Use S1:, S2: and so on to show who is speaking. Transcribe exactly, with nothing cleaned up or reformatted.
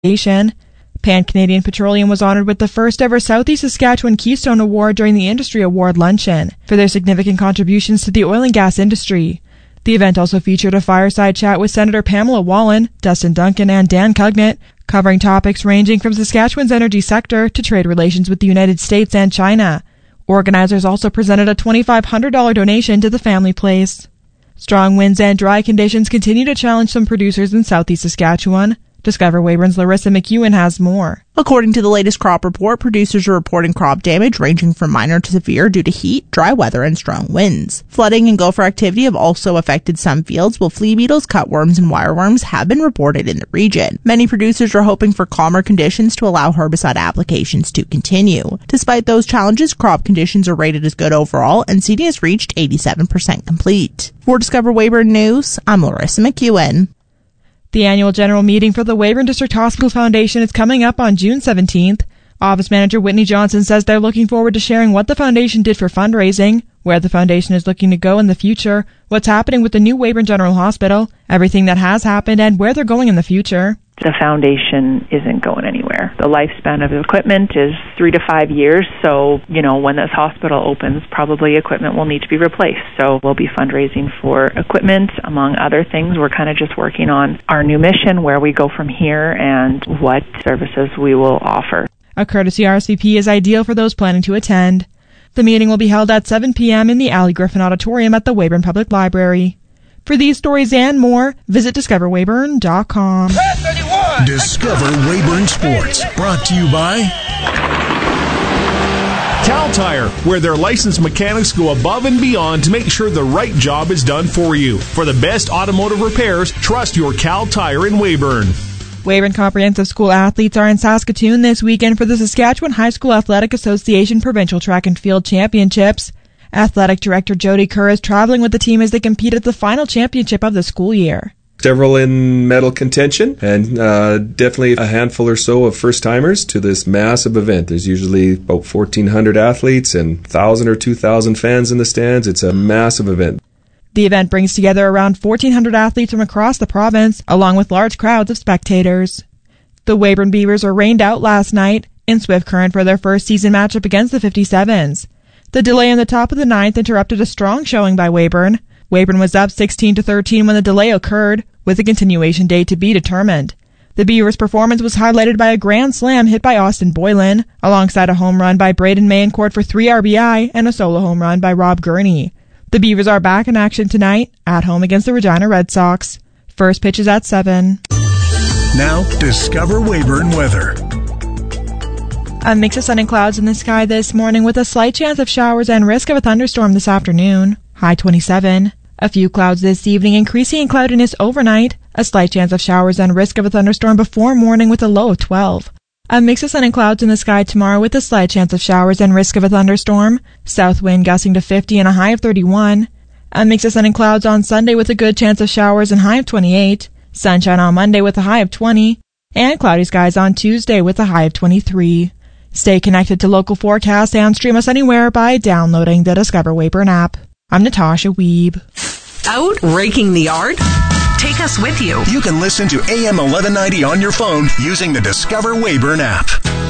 S1: Pan-Canadian Petroleum was honored with the first ever Southeast Saskatchewan Keystone Award during the Industry Award Luncheon for their significant contributions to the oil and gas industry. The event also featured a fireside chat with Senator Pamela Wallin, Dustin Duncan, and Dan Cugnett, covering topics ranging from Saskatchewan's energy sector to trade relations with the United States and China. Organizers also presented a twenty-five hundred dollars donation to the Family Place. Strong winds and dry conditions continue to challenge some producers in Southeast Saskatchewan. Discover Weyburn's Larissa McEwen has more.
S2: According to the latest crop report, producers are reporting crop damage ranging from minor to severe due to heat, dry weather, and strong winds. Flooding and gopher activity have also affected some fields, while flea beetles, cutworms, and wireworms have been reported in the region. Many producers are hoping for calmer conditions to allow herbicide applications to continue. Despite those challenges, crop conditions are rated as good overall, and seeding has reached eighty-seven percent complete. For Discover Weyburn News, I'm Larissa McEwen.
S1: The annual general meeting for the Weyburn District Hospital Foundation is coming up on June seventeenth. Office Manager Whitney Johnson says they're looking forward to sharing what the foundation did for fundraising, where the foundation is looking to go in the future, what's happening with the new Weyburn General Hospital, everything that has happened, and where they're going in the future.
S3: The foundation isn't going anywhere. The lifespan of the equipment is three to five years, so, you know, when this hospital opens, probably equipment will need to be replaced. So we'll be fundraising for equipment, among other things. We're kind of just working on our new mission, where we go from here, and what services we will offer.
S1: A courtesy R S V P is ideal for those planning to attend. The meeting will be held at seven p.m. in the Allie Griffin Auditorium at the Weyburn Public Library. For these stories and more, visit discover weyburn dot com.
S4: Discover Weyburn Sports, brought to you by
S5: Cal Tire, where their licensed mechanics go above and beyond to make sure the right job is done for you. For the best automotive repairs, trust your Cal Tire in Weyburn.
S1: Weyburn Comprehensive School athletes are in Saskatoon this weekend for the Saskatchewan High School Athletic Association Provincial Track and Field Championships. Athletic Director Jody Kerr is traveling with the team as they compete at the final championship of the school year.
S6: Several in medal contention, and uh, definitely a handful or so of first-timers to this massive event. There's usually about fourteen hundred athletes and one thousand or two thousand fans in the stands. It's a massive event.
S1: The event brings together around fourteen hundred athletes from across the province, along with large crowds of spectators. The Weyburn Beavers were rained out last night in Swift Current for their first season matchup against the fifty-sevens. The delay in the top of the ninth interrupted a strong showing by Weyburn. Weyburn was up sixteen to thirteen when the delay occurred, with a continuation date to be determined. The Beavers' performance was highlighted by a grand slam hit by Austin Boylan, alongside a home run by Braden Mayencourt for three R B I and a solo home run by Rob Gurney. The Beavers are back in action tonight, at home against the Regina Red Sox. First pitch is at seven.
S4: Now, Discover Weyburn weather.
S1: A mix of sun and clouds in the sky this morning with a slight chance of showers and risk of a thunderstorm this afternoon. High twenty-seven. A few clouds this evening, increasing in cloudiness overnight. A slight chance of showers and risk of a thunderstorm before morning with a low of twelve. A mix of sun and clouds in the sky tomorrow with a slight chance of showers and risk of a thunderstorm. South wind gusting to fifty and a high of thirty-one. A mix of sun and clouds on Sunday with a good chance of showers and high of twenty-eight. Sunshine on Monday with a high of twenty. And cloudy skies on Tuesday with a high of twenty-three. Stay connected to local forecasts and stream us anywhere by downloading the Discover Weyburn app. I'm Natasha Weeb.
S7: Out raking the yard? Take us with you.
S4: You can listen to A M eleven ninety on your phone using the Discover Weyburn app.